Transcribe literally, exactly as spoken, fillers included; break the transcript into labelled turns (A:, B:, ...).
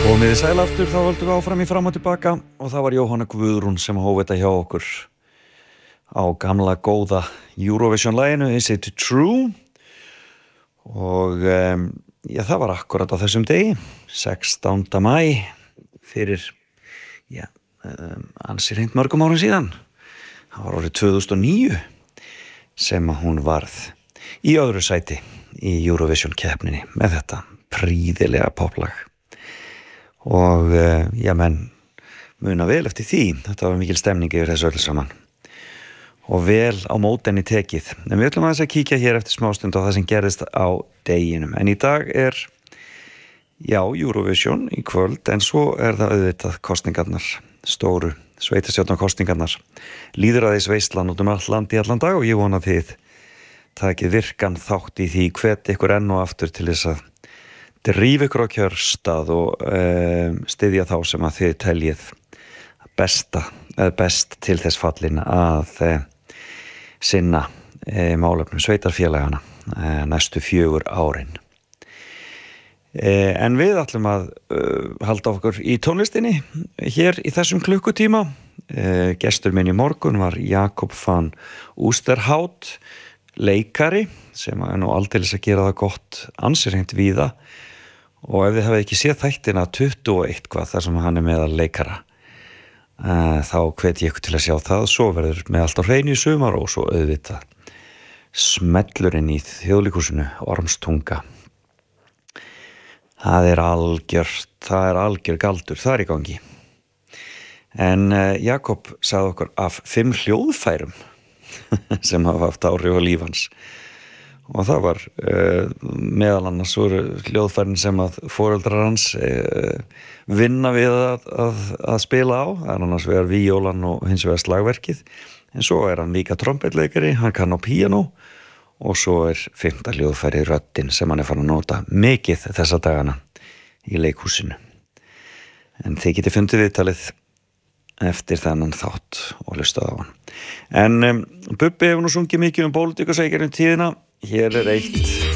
A: Komið þið sæl aftur, þá höldum við áfram í fram og tilbaka og það var Jóhanna Guðrún sem hóf þetta hjá okkur á gamla góða Eurovision-laginu Is It True? Og um, já, það var akkurat á þessum degi, sextánda maí, fyrir, já, um, ansi reynd mörgum árum síðan. Það var árið tvö þúsund og níu sem hún varð í öðru sæti í Eurovision-keppninni með þetta prýðilega poplag. Og uh, já, menn muna vel eftir því, þetta var mikil stemning yfir þessu öll saman og vel á mótenni tekið, en við ætlum aðeins að kíkja hér eftir smástund á það sem gerðist á deginum, en í dag er já, Eurovision í kvöld, en svo er það auðvitað kosningarnar, stóru sveitarstjórnarkosningarnar, lýðræðis veislan út um allt land í allan dag og ég vona þið takið virkan þátt í því hvet ykkur enn og aftur til þess að drífa ykkur á kjörstað og um, styðja þá sem að þið teljið besta, eða best til þess fallin að e, sinna e, málefnum sveitarfélagana e, næstu fjögur árin. E, en við ætlum að e, halda okkur í tónlistinni hér í þessum klukkutíma. E, gestur minn í morgun var Jakob van Oosterhout, leikari sem er nú aldeilis að gera það gott ansirhengt víða. Og ef þið hafið ekki séð þættina tuttugu og eitt hvað þar sem hann er meðal leikara, uh, þá hvet ég ykkur til að sjá það. Svo verður með allt á hreinu í sumar og svo auðvitað smellurinn í Þjóðleikhúsinu, Ormstunga. Það er algjört, það er algjör galdur, það er í gangi. En uh, Jakob sagði okkur af fimm hljóðfærum sem hafa haft áhrif á líf hans. Og það var uh, meðal annars voru hljóðfærin sem að foreldrar hans uh, vinna við að, að, að spila á. Það er annars vegar víólan og hins vegar slagverkið. En svo er hann líka trompetleikari, hann kann á píanó og svo er fimmta hljóðfæri röddin sem hann er farin að nota mikið þessa dagana í leikhúsinu. En þið getið fundið viðtalið eftir þennan þátt og hlustað á hann. En um, Bubbi hefur nú sungið mikið um pólitík og segir um tíðina. Hér er eitt